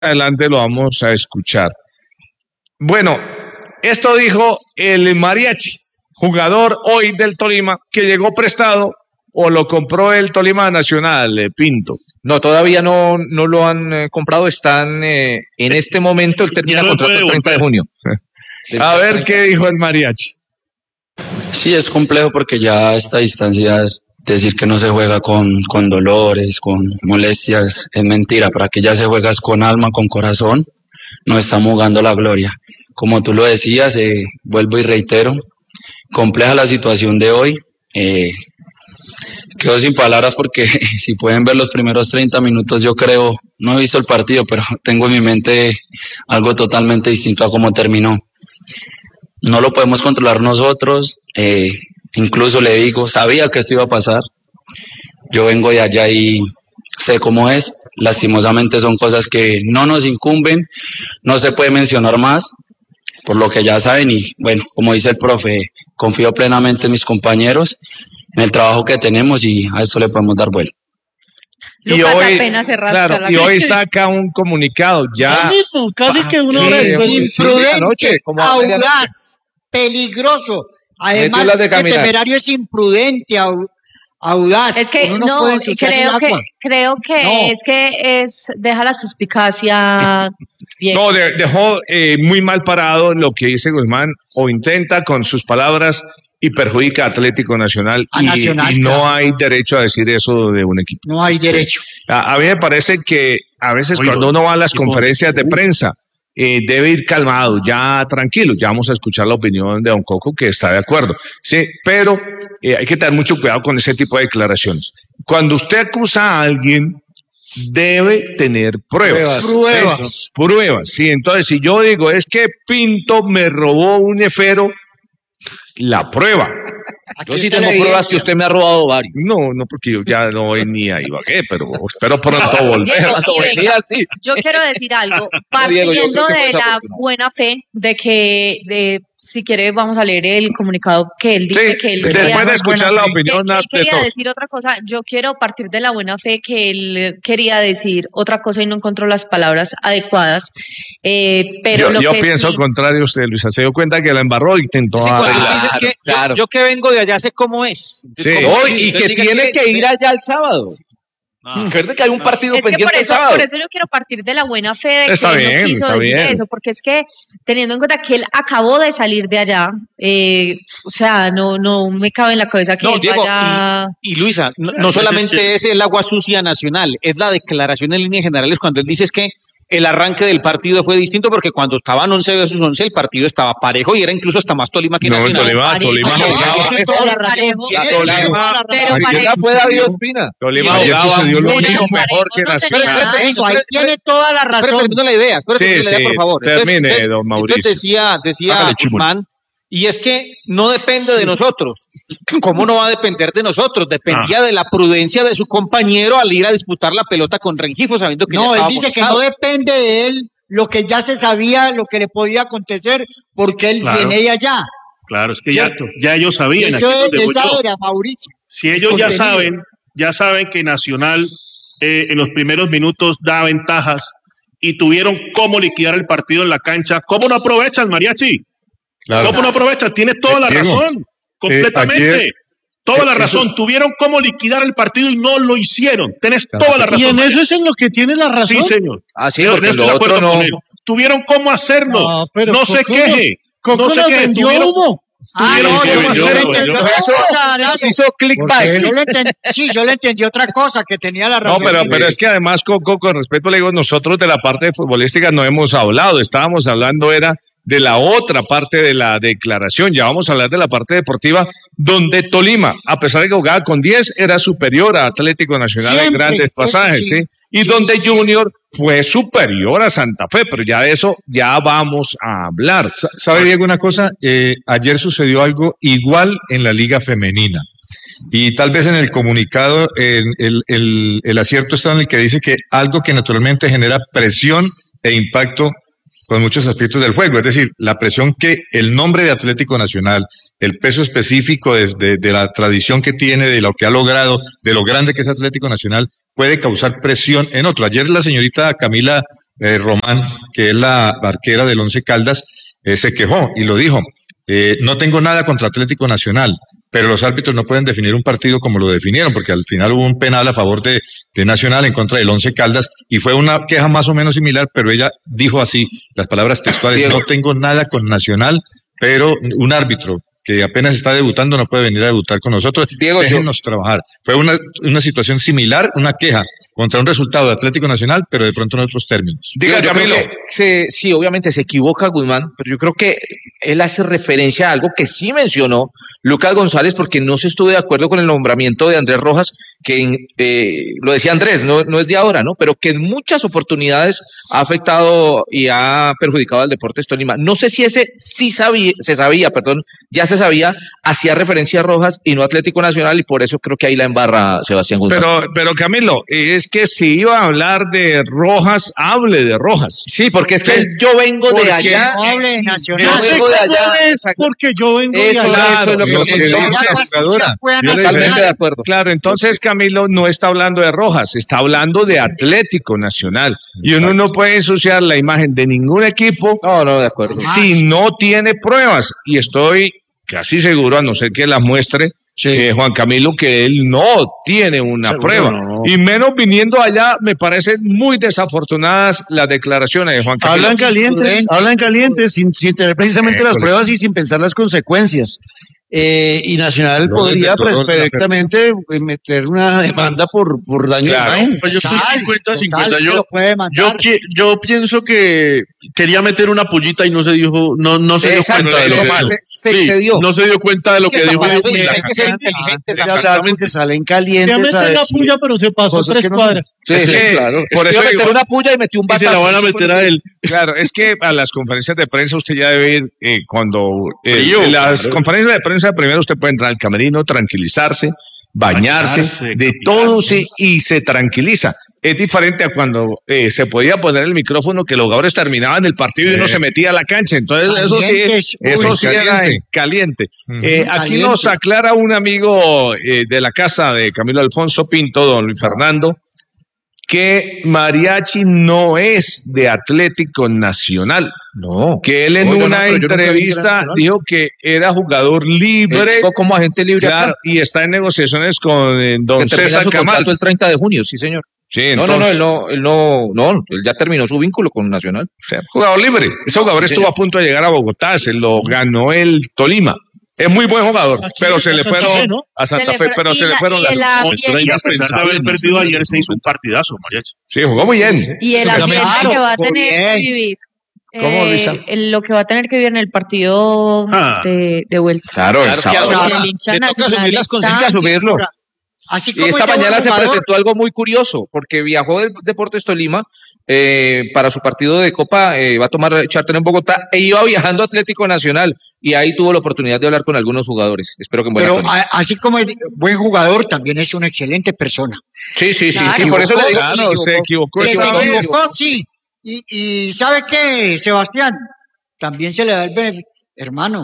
adelante lo vamos a escuchar. Bueno, esto dijo el Mariachi, jugador hoy del Tolima, que llegó prestado o lo compró el Tolima Nacional, Pinto. No, todavía no lo han comprado, están en este momento, él termina contrato el 30 de junio. A ver qué dijo el Mariachi. Sí, es complejo porque ya a esta distancia decir que no se juega con dolores, con molestias, es mentira. Para que ya se juegas con alma, con corazón, no estamos jugando la gloria. Como tú lo decías, vuelvo y reitero, compleja la situación de hoy. Quedo sin palabras porque si pueden ver los primeros 30 minutos, yo creo, no he visto el partido, pero tengo en mi mente algo totalmente distinto a cómo terminó. No lo podemos controlar nosotros, incluso le digo, sabía que esto iba a pasar, yo vengo de allá y sé cómo es, lastimosamente son cosas que no nos incumben, no se puede mencionar más, por lo que ya saben, y bueno, como dice el profe, confío plenamente en mis compañeros, en el trabajo que tenemos y a esto le podemos dar vuelta. Lucas apenas se rasca claro, y hoy saca un comunicado ya. Mismo, casi que una hora después. Imprudente, audaz, peligroso. Además, el temerario es imprudente, audaz. Es que no creo que deja la suspicacia bien. No, dejó muy mal parado lo que dice Guzmán, o intenta con sus palabras y perjudica a Atlético Nacional, y no hay derecho a decir eso de un equipo. No hay derecho. A mí me parece que a veces cuando uno va a las conferencias de prensa, debe ir calmado, ya tranquilo, ya vamos a escuchar la opinión de don Coco, que está de acuerdo, sí, pero hay que tener mucho cuidado con ese tipo de declaraciones. Cuando usted acusa a alguien, debe tener pruebas. Pruebas, sí. Entonces, si yo digo, es que Pinto me robó un efero, la prueba. Yo sí tengo pruebas que usted me ha robado varios. No, porque yo ya no venía a Ibagué, pero espero pronto volver. Yo quiero decir algo, partiendo de la buena fe de que, si quiere, vamos a leer el comunicado que él dice que él después de escuchar la opinión que él quería decir otra cosa. Yo quiero partir de la buena fe que él quería decir otra cosa y no encontró las palabras adecuadas. Pero yo pienso al contrario. Usted, Luisa, se dio cuenta que la embarró y intentó arreglar. Dices que yo que vengo de allá sé cómo es. Sí. Y que tiene que ir allá el sábado. Recuerde que hay un partido pendiente el sábado. Por eso yo quiero partir de la buena fe de está que bien, él no quiso decir eso, porque es que teniendo en cuenta que él acabó de salir de allá, o sea, no me cabe en la cabeza que él Diego, vaya... y Luisa, no solamente es el agua sucia nacional, es la declaración en líneas generales cuando él dice es que el arranque del partido fue distinto porque cuando estaban 11 versus 11 el partido estaba parejo y era incluso hasta más Tolima que Nacional. Tolima fue David Ospina. Tolima jugaba mucho mejor que Nacional. Eso, ahí tiene toda la razón. Termino la idea, por favor. Termine, don Mauricio. Entonces decía Guzmán, y es que no depende de nosotros. ¿Cómo no va a depender de nosotros? Dependía de la prudencia de su compañero al ir a disputar la pelota con Rengifo, sabiendo que no, él dice que no depende de él lo que ya se sabía, lo que le podía acontecer, porque él viene de allá. Claro, es que ya ellos sabían. Eso es de esa hora, Mauricio. Si ellos ya saben que Nacional en los primeros minutos da ventajas y tuvieron cómo liquidar el partido en la cancha, ¿cómo no aprovechan, Mariachi? Claro. ¿Cómo no aprovechan? Tienes toda la razón, completamente. Toda la razón. Tuvieron cómo liquidar el partido y no lo hicieron. Tienes toda la razón. ¿Y en eso es en lo que tiene la razón? Sí, señor. Sí, porque lo otro no. Tuvieron cómo hacerlo. No se queje. No se queje. Vendió humo. Hizo clickbait. Yo le entendí otra cosa, que tenía la razón. No, pero es que además, Coco, con respeto le digo, nosotros de la parte futbolística no hemos hablado, estábamos hablando era de la otra parte de la declaración, ya vamos a hablar de la parte deportiva, donde Tolima, a pesar de que jugaba con 10, era superior a Atlético Nacional en grandes pasajes, ¿sí? Y donde Junior fue superior a Santa Fe, pero ya de eso ya vamos a hablar. ¿Sabe, Diego, una cosa? Ayer sucedió algo igual en la Liga Femenina. Y tal vez en el comunicado el acierto está en el que dice que algo que naturalmente genera presión e impacto con muchos aspectos del juego, es decir, la presión que el nombre de Atlético Nacional, el peso específico de la tradición que tiene, de lo que ha logrado, de lo grande que es Atlético Nacional, puede causar presión en otro. Ayer la señorita Camila Román, que es la arquera del Once Caldas, se quejó y lo dijo. No tengo nada contra Atlético Nacional, pero los árbitros no pueden definir un partido como lo definieron, porque al final hubo un penal a favor de Nacional en contra del Once Caldas y fue una queja más o menos similar, pero ella dijo así, las palabras textuales: Diego, no tengo nada con Nacional, pero un árbitro que apenas está debutando no puede venir a debutar con nosotros. Diego, déjennos trabajar. Fue una situación similar, una queja contra un resultado de Atlético Nacional, pero de pronto en otros términos. Diga, Camilo. Sí, obviamente se equivoca Guzmán, pero yo creo que él hace referencia a algo que sí mencionó Lucas González, porque no se estuvo de acuerdo con el nombramiento de Andrés Rojas, que lo decía Andrés, no es de ahora, ¿no? Pero que en muchas oportunidades ha afectado y ha perjudicado al Deportes Tolima. No sé si ese sí se sabía, ya se sabía, hacía referencia a Rojas y no Atlético Nacional, y por eso creo que ahí la embarra Sebastián Guzmán. Pero Camilo, es que si iba a hablar de Rojas, hable de Rojas. Sí, porque es que yo vengo de allá. No hable de Nacional. Yo vengo de allá. Es porque yo vengo de allá. Eso es lo que dice la jugadora. Totalmente de acuerdo. Claro, entonces Camilo no está hablando de Rojas, está hablando de Atlético Nacional. Y uno no puede ensuciar la imagen de ningún equipo. No, de acuerdo. Si no tiene pruebas. Y estoy casi seguro, a no ser que las muestre, Juan Camilo, que él no tiene una prueba. No. Y menos viniendo allá, me parecen muy desafortunadas las declaraciones de Juan Camilo. Hablan calientes, sin tener precisamente las pruebas y sin pensar las consecuencias. Y Nacional podría perfectamente meter una demanda por daño de imagen. Pues yo estoy 50-50. Yo pienso que quería meter una pullita y no se dijo, no se dio cuenta de lo que dijo. No se dio cuenta de lo que dijo. Exactamente, salen calientes a decir. la puya, pero se pasó 3 cuadras. Claro. Por eso meter una puya y metió un batazo. Y se la van a meter a él. Claro, es que a las conferencias de prensa usted ya debe ir cuando las conferencias de prensa primero usted puede entrar al camerino, tranquilizarse, bañarse, de todo y se tranquiliza. Es diferente a cuando se podía poner el micrófono, que los jugadores terminaban el partido y uno se metía a la cancha. Entonces eso sí era caliente. Aquí nos aclara un amigo de la casa de Camilo Alfonso Pinto, don Luis Fernando, que Mariachi no es de Atlético Nacional. No. Que él en una entrevista dijo que era jugador libre. Como agente libre. Claro, y está en negociaciones con don César Camal. El 30 de junio, sí, señor. Sí, entonces, él ya terminó su vínculo con Nacional. O sea, jugador libre. Ese jugador estuvo a punto de llegar a Bogotá, se lo ganó el Tolima. Es muy buen jugador, pero se le fueron a Santa Fe, pero se le fueron las... Y a pesar de haber perdido ayer, se hizo un partidazo, Mariachi. Sí, jugó muy bien. Y el ambiente que va a tener que vivir. ¿Cómo, Luisa? Lo que va a tener que vivir en el partido de vuelta. Claro, el sábado. El hincha nacional asumirlo. Así Y como esta mañana se presentó algo muy curioso, porque viajó del Deportes Tolima para su partido de Copa, va a tomar charter en Bogotá, e iba viajando a Atlético Nacional, y ahí tuvo la oportunidad de hablar con algunos jugadores. Espero que en buena tónica. Así como es buen jugador, también es una excelente persona. Sí, por eso le digo. Claro, se equivocó. Sí. Y ¿sabe qué, Sebastián? También se le da el beneficio. Hermano,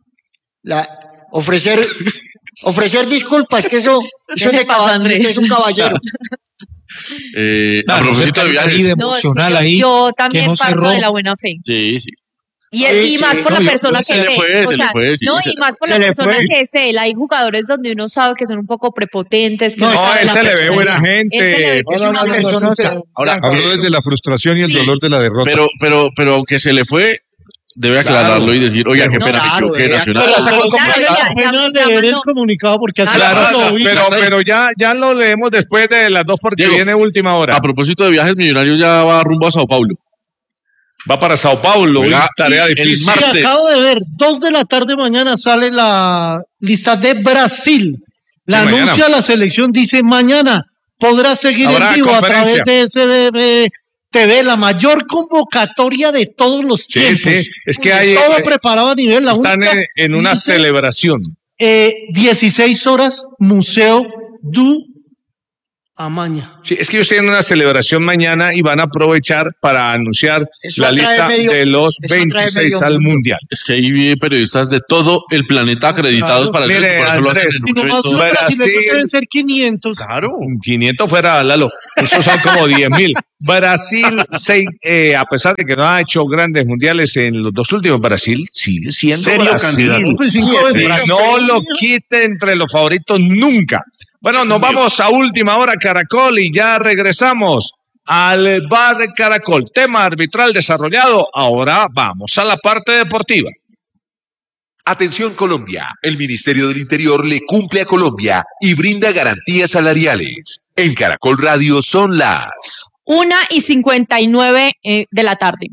ofrecer disculpas, que eso es de caballero, es un caballero. A propósito de viajes. Yo también parto de la buena fe. Sí. Y más por la persona que sé. Y más por la persona que es él. Hay jugadores donde uno sabe que son un poco prepotentes. Que él se le ve buena gente. Él se le ve que es una persona. Ahora, habló desde la frustración y el dolor de la derrota. Pero aunque se le fue, debe aclararlo y decir, oiga, qué pena, me equivoqué, Nacional. Leer el comunicado porque pero ya lo leemos después de las 2 porque viene última hora. A propósito de viajes, Millonarios ya va rumbo a Sao Paulo. Va para Sao Paulo, tarea difícil. El martes. Acabo de ver, 2 de la tarde mañana sale la lista de Brasil. La anuncia la selección, dice mañana podrá seguir en vivo a través de SBB TV, la mayor convocatoria de todos los tiempos. Sí. Es que hay todo preparado a nivel. Están en una celebración. 16 horas, Museo du Amaña. Sí, es que ellos tienen una celebración mañana y van a aprovechar para anunciar la lista de los 26 al Mundial. Es que hay periodistas de todo el planeta acreditados para hacer Mire, por eso lo hacen Si nomás los brasileños deben ser 500. Claro, 500 fuera, Lalo. Esos son como 10.000. Brasil, a pesar de que no ha hecho grandes mundiales en los dos últimos, Brasil sigue siendo Brasil. No lo quite entre los favoritos nunca. Bueno, nos vamos a última hora Caracol y ya regresamos al bar Caracol. Tema arbitral desarrollado. Ahora vamos a la parte deportiva. Atención Colombia, el Ministerio del Interior le cumple a Colombia y brinda garantías salariales. En Caracol Radio son las 1:59 de la tarde.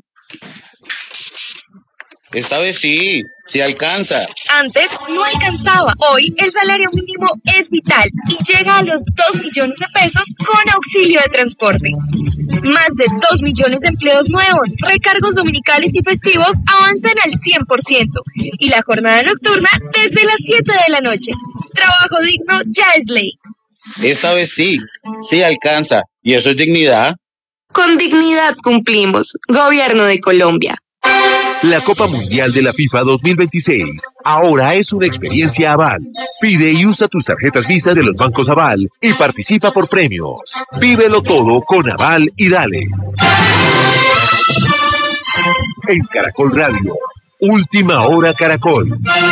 Esta vez sí alcanza. Antes no alcanzaba. Hoy el salario mínimo es vital y llega a los 2 millones de pesos con auxilio de transporte. Más de 2 millones de empleos nuevos, recargos dominicales y festivos avanzan al 100% y la jornada nocturna desde las 7 de la noche. Trabajo digno ya es ley. Esta vez sí alcanza. ¿Y eso es dignidad? Con dignidad cumplimos. Gobierno de Colombia. La Copa Mundial de la FIFA 2026 ahora es una experiencia Aval. Pide y usa tus tarjetas Visa de los bancos Aval y participa por premios. Vívelo todo con Aval y dale. En Caracol Radio, Última Hora Caracol.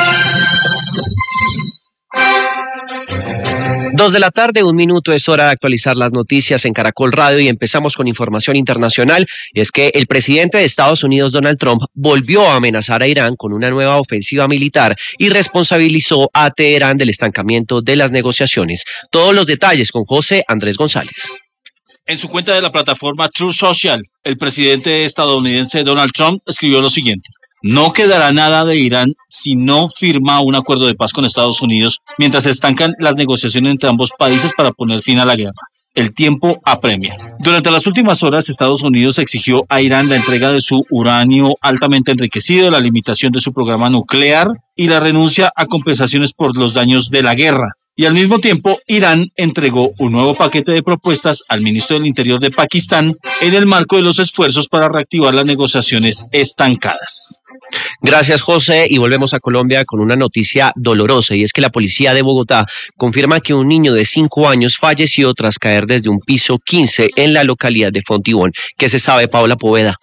2 de la tarde, 1 minuto, es hora de actualizar las noticias en Caracol Radio y empezamos con información internacional. Y es que el presidente de Estados Unidos, Donald Trump, volvió a amenazar a Irán con una nueva ofensiva militar y responsabilizó a Teherán del estancamiento de las negociaciones. Todos los detalles con José Andrés González. En su cuenta de la plataforma Truth Social, el presidente estadounidense Donald Trump escribió lo siguiente: no quedará nada de Irán si no firma un acuerdo de paz con Estados Unidos mientras se estancan las negociaciones entre ambos países para poner fin a la guerra. El tiempo apremia. Durante las últimas horas, Estados Unidos exigió a Irán la entrega de su uranio altamente enriquecido, la limitación de su programa nuclear y la renuncia a compensaciones por los daños de la guerra. Y al mismo tiempo, Irán entregó un nuevo paquete de propuestas al ministro del Interior de Pakistán en el marco de los esfuerzos para reactivar las negociaciones estancadas. Gracias, José, y volvemos a Colombia con una noticia dolorosa, y es que la policía de Bogotá confirma que un niño de 5 años falleció tras caer desde un piso 15 en la localidad de Fontibón. ¿Qué se sabe, Paula Poveda?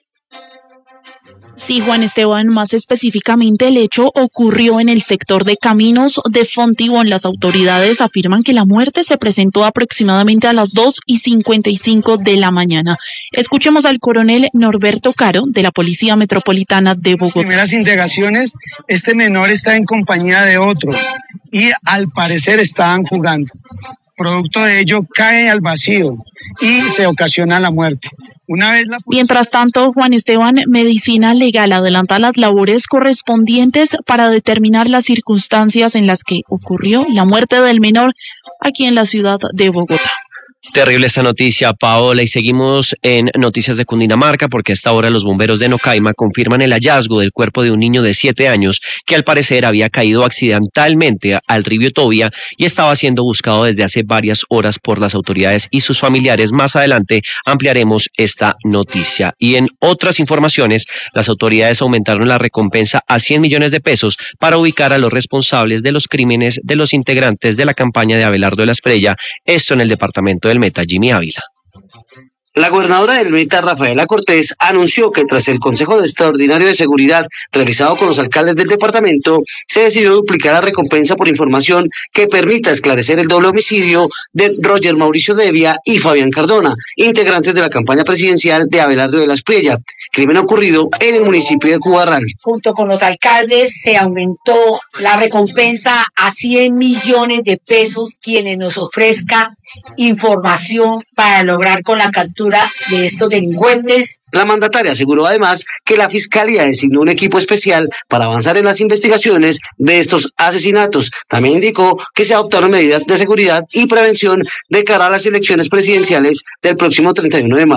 Sí, Juan Esteban, más específicamente el hecho ocurrió en el sector de Caminos de Fontibón. Las autoridades afirman que la muerte se presentó aproximadamente a las 2:55 de la mañana. Escuchemos al coronel Norberto Caro de la Policía Metropolitana de Bogotá. Primeras indagaciones, este menor está en compañía de otro y al parecer estaban jugando. Producto de ello cae al vacío y se ocasiona la muerte. Mientras tanto, Juan Esteban, Medicina Legal adelanta las labores correspondientes para determinar las circunstancias en las que ocurrió la muerte del menor aquí en la ciudad de Bogotá. Terrible esta noticia, Paola, y seguimos en noticias de Cundinamarca porque a esta hora los bomberos de Nocaima confirman el hallazgo del cuerpo de un niño de 7 años que al parecer había caído accidentalmente al río Tobia y estaba siendo buscado desde hace varias horas por las autoridades y sus familiares. Más adelante ampliaremos esta noticia. Y en otras informaciones, las autoridades aumentaron la recompensa a 100 millones de pesos para ubicar a los responsables de los crímenes de los integrantes de la campaña de Abelardo de la Espriella, esto en el departamento del Meta, Jimmy Ávila. La gobernadora del Meta, Rafaela Cortés, anunció que tras el Consejo Extraordinario de Seguridad realizado con los alcaldes del departamento, se decidió duplicar la recompensa por información que permita esclarecer el doble homicidio de Roger Mauricio Devia y Fabián Cardona, integrantes de la campaña presidencial de Abelardo de la Espriella, crimen ocurrido en el municipio de Cubarral. Junto con los alcaldes se aumentó la recompensa a 100 millones de pesos quienes nos ofrezca información para lograr con la captura de estos delincuentes. La mandataria aseguró además que la Fiscalía designó un equipo especial para avanzar en las investigaciones de estos asesinatos. También indicó que se adoptaron medidas de seguridad y prevención de cara a las elecciones presidenciales del próximo 31 de mayo.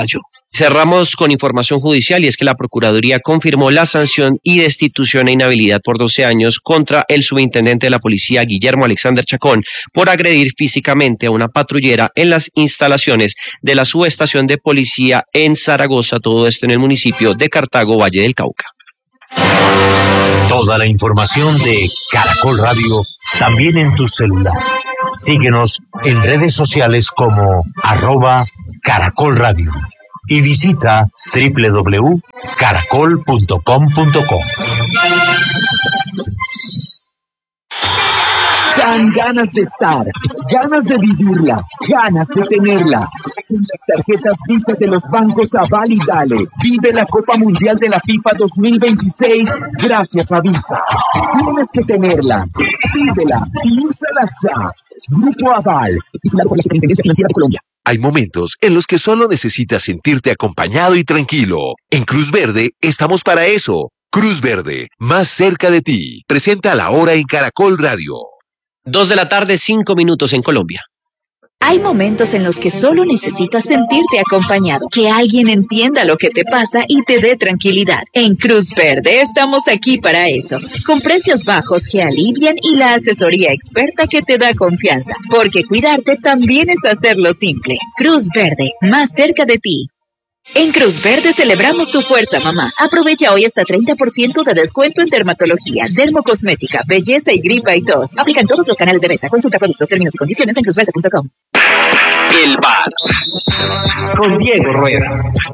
Cerramos con información judicial y es que la Procuraduría confirmó la sanción y destitución e inhabilidad por 12 años contra el subintendente de la policía Guillermo Alexander Chacón por agredir físicamente a una patrullera en las instalaciones de la subestación de policía en Zaragoza, todo esto en el municipio de Cartago, Valle del Cauca. Toda la información de Caracol Radio también en tu celular. Síguenos en redes sociales como @Caracol Radio. Y visita www.caracol.com.co. Dan ganas de estar, ganas de vivirla, ganas de tenerla. Con las tarjetas Visa de los bancos Aval y Dale, vive la Copa Mundial de la FIFA 2026 gracias a Visa. Tienes que tenerlas, vívelas y úsalas ya. Grupo Aval, vigilado por la Superintendencia Financiera de Colombia. Hay momentos en los que solo necesitas sentirte acompañado y tranquilo. En Cruz Verde estamos para eso. Cruz Verde, más cerca de ti. Presenta La Hora en Caracol Radio. 2:05 p.m. en Colombia. Hay momentos en los que solo necesitas sentirte acompañado, que alguien entienda lo que te pasa y te dé tranquilidad. En Cruz Verde estamos aquí para eso, con precios bajos que alivian y la asesoría experta que te da confianza, porque cuidarte también es hacerlo simple. Cruz Verde, más cerca de ti. En Cruz Verde celebramos tu fuerza, mamá. Aprovecha hoy hasta 30% de descuento en dermatología, dermocosmética, belleza y gripa y tos. Aplican todos los canales de venta. Consulta productos, términos y condiciones en cruzverde.com. El Bar con Diego Rueda.